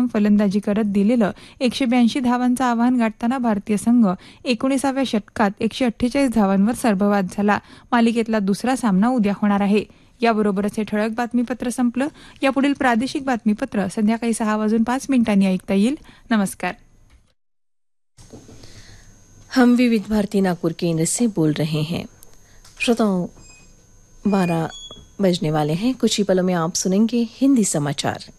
प्रथम फलंदाजी करत दिलेलं 182 धावांचं आव्हान गाठताना भारतीय संघ 19व्या षटकात 148 धावांवर सर्वबाद झाला. मालिकेतला दुसरा सामना उद्या होणार आहे. याबरोबरच हे ठळक बातमीपत्र संपलं. यापुढील प्रादेशिक बातमीपत्र संध्याकाळी 6:05 ऐकता येईल. नमस्कार. हम विविध भारती नागपुर केंद्र से बोल रहे हैं. श्रोताओं, 12 बजने वाले हैं. कुछ ही पलों में आप सुनेंगे हिंदी समाचार.